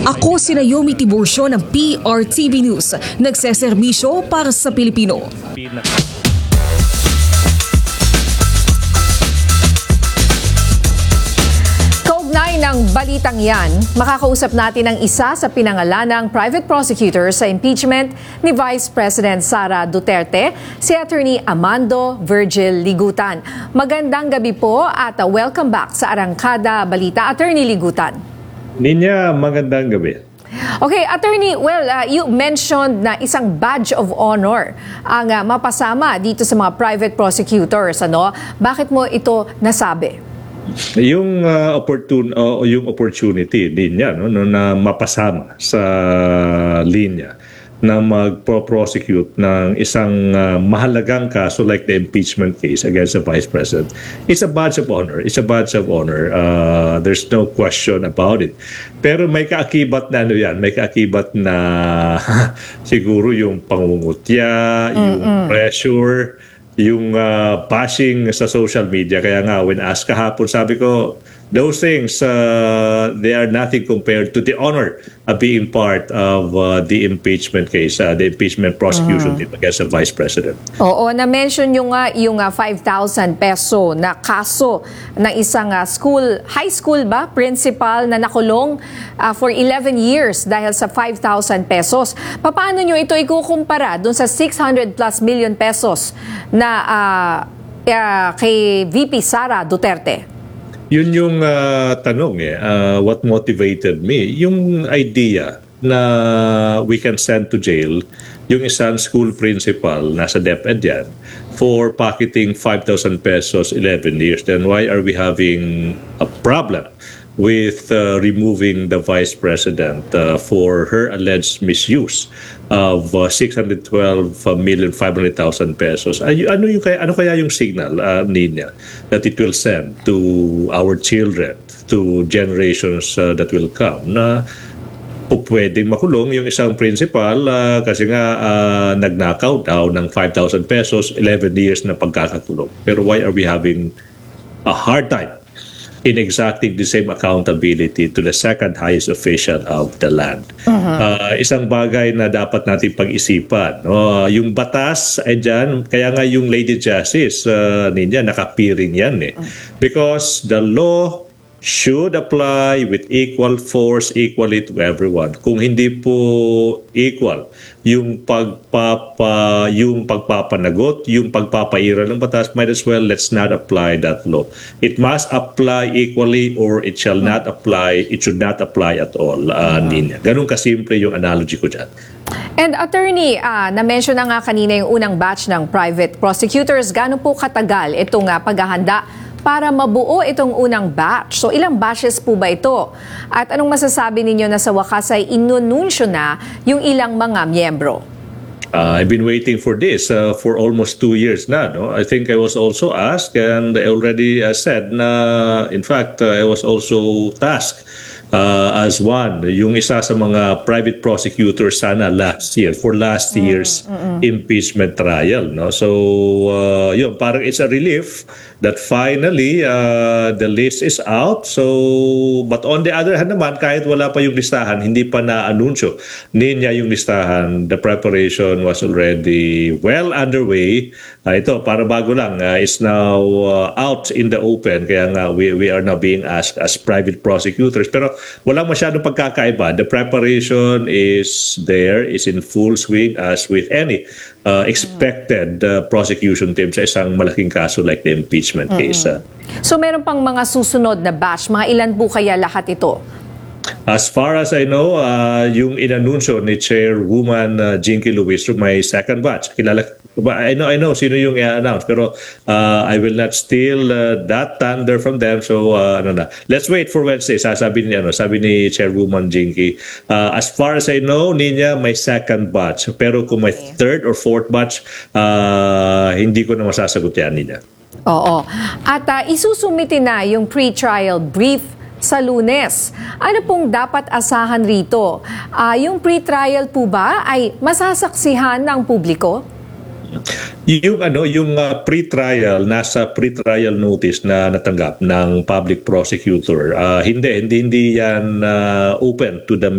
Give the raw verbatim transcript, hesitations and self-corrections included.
Ako si Naomi Tiburcio ng P R T V News, nagseserbisyo para sa Pilipino. Kaugnay ng balitang yan, makakausap natin ang isa sa pinangalanang private prosecutor sa impeachment ni Vice President Sara Duterte, si Attorney Amando Virgil Ligutan. Magandang gabi po at welcome back sa Arangkada Balita, Attorney Ligutan. Ninya, magandang gabi. Okay, Attorney, well, uh, you mentioned na isang badge of honor ang uh, mapasama dito sa mga private prosecutors, ano? Bakit mo ito nasabi? Yung uh, opportun uh, yung opportunity din niya, no, no, na mapasama sa linya na mag-prosecute ng isang uh, mahalagang kaso like the impeachment case against the Vice President. It's a badge of honor. It's a badge of honor. Uh, there's no question about it. Pero may kaakibat na ano yan, may kaakibat na siguro yung pangungutya, yung Mm-mm. pressure, yung uh, bashing sa social media. Kaya nga, when asked kahapon, sabi ko, those things, uh, they are nothing compared to the honor of being part of uh, the impeachment case, uh, the impeachment prosecution uh-huh. against the Vice President. Oo, na-mention yung, uh, yung uh, five thousand peso na kaso ng isang uh, school, high school ba, principal na nakulong uh, for eleven years dahil sa five thousand pesos. Paano nyo ito ikukumpara dun sa six hundred plus million pesos na uh, uh, kay V P Sara Duterte? Yun yung uh, tanong eh, uh, what motivated me? Yung idea na we can send to jail yung isang school principal, nasa DepEd yan, for pocketing five thousand pesos eleven years. Then why are we having a problem with uh, removing the Vice President uh, for her alleged misuse of uh, six hundred twelve million five hundred thousand pesos? Ay, ano, yung, ano kaya yung signal uh, niya that it will send to our children, to generations uh, that will come, na po pwedeng makulong yung isang principal uh, kasi nga uh, nagnakaw daw ng five thousand pesos, eleven years na pagkakakulong. Pero why are we having a hard time in exacting the same accountability to the second highest official of the land? Uh-huh. Uh, isang bagay na dapat natin pag-isipan. No? Yung batas ay dyan, kaya nga yung Lady Justice uh, niya, nakapiring yan eh. Because the law should apply with equal force, equally to everyone. Kung hindi po equal yung pagpapa yung pagpapanagot, yung pagpapaira ng batas, might as well let's not apply that law. It must apply equally or it shall not apply, it should not apply at all. Uh, Nina. Ganun kasimple yung analogy ko dyan. And Attorney, uh, na-mention na nga kanina yung unang batch ng private prosecutors. Gano'n po katagal itong uh, paghahanda para mabuo itong unang batch? So ilang batches po ba ito? At anong masasabi ninyo na sa wakas ay inununsyo na yung ilang mga miyembro? Uh, I've been waiting for this uh, for almost two years na. No? I think I was also asked and I already uh, said na, in fact, uh, I was also tasked uh, as one, yung isa sa mga private prosecutors sana last year, for last year's mm-hmm. impeachment trial. No? So, uh, yun, parang it's a relief that finally uh, the list is out. So, but on the other hand naman, kahit wala pa yung listahan, hindi pa na-anunsyo niya yung listahan, the preparation was already well underway. Uh, ito, para bago lang, uh, it's now uh, out in the open. Kaya nga, we, we are now being asked as private prosecutors. Pero walang masyadong pagkakaiba. The preparation is there, is in full swing as with any uh, expected uh, prosecution team sa isang malaking kaso like the impeachment mm-hmm. case. Uh. So meron pang mga susunod na batch. Mga ilan po kaya lahat ito? As far as I know, uh, yung inanunsyo ni Chairwoman uh, Jinky Luistro, may second batch. Kilala, I know, I know sino yung i-announce, pero uh, I will not steal uh, that thunder from them. So, uh, ano na. Let's wait for Wednesday. Sabi ni, ano, sabi ni Chairwoman Jinky. Uh, as far as I know, Ninya, may second batch. Pero kung may third or fourth batch, uh, hindi ko na masasagot yan, Ninya. Oo. At uh, isusumitin na yung pre-trial brief sa Lunes. Ano pong dapat asahan rito? Uh, yung pre-trial po ba ay masasaksihan ng publiko? Yung ano, yung uh, pre-trial, nasa pre-trial notice na natanggap ng public prosecutor. Uh, hindi, hindi hindi yan uh, open to the